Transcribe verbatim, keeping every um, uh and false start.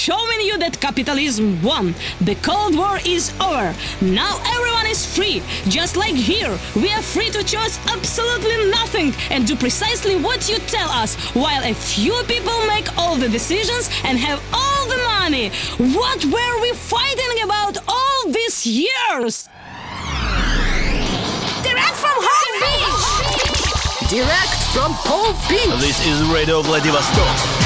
showing you that capitalism won. The Cold War is over. Now everyone is free. Just like here, we are free to choose absolutely nothing and do precisely what you tell us, while a few people make all the decisions and have all the money. What were we fighting about all these years? Direct from Home Beach! Direct from Home Beach! This is Radio Vladivostok.